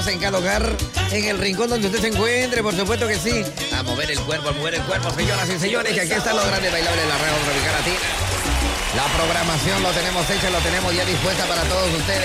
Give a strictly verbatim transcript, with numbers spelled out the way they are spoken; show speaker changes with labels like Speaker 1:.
Speaker 1: En cada hogar, en el rincón donde usted se encuentre, por supuesto que sí. A mover el cuerpo, a mover el cuerpo, señoras y señores, que aquí están los grandes bailables de la red tropical latina. La programación lo tenemos hecha, lo tenemos ya dispuesta para todos ustedes.